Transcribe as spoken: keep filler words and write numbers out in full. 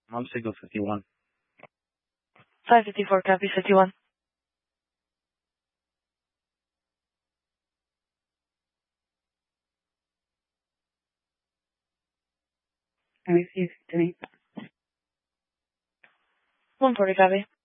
Mom signal fifty-one. five fifty-four, copy fifty-one. I received to me. one forty, copy.